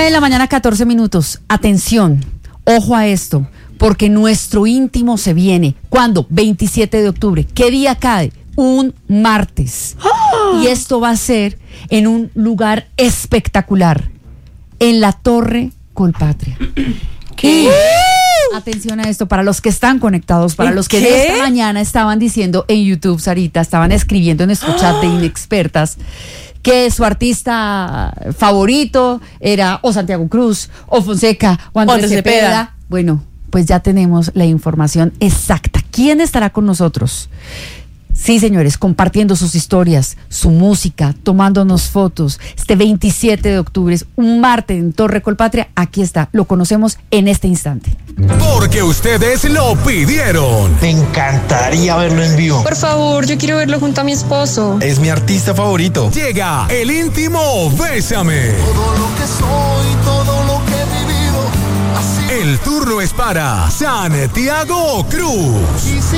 9:14 a.m. Atención, ojo a esto, porque nuestro íntimo se viene. ¿Cuándo? 27 de octubre. ¿Qué día cae? Un martes. Y esto va a ser en un lugar espectacular, en la Torre Colpatria. ¿Qué? Atención a esto, para los que están conectados, para los que ¿Qué? de esta mañana estaban diciendo en YouTube, Sarita, estaban escribiendo en nuestro chat de inexpertas que su artista favorito era o Santiago Cruz, o Fonseca, o Andrés Cepeda. Bueno, pues ya tenemos la información exacta. ¿Quién estará con nosotros? Sí, señores, compartiendo sus historias, su música, tomándonos fotos. Este 27 de octubre es un martes en Torre Colpatria. Aquí está, lo conocemos en este instante. Porque ustedes lo pidieron. Me encantaría verlo en vivo. Por favor, yo quiero verlo junto a mi esposo. Es mi artista favorito. Llega el íntimo Bésame. Todo lo que soy, todo lo que he vivido. Así El turno es para Santiago Cruz.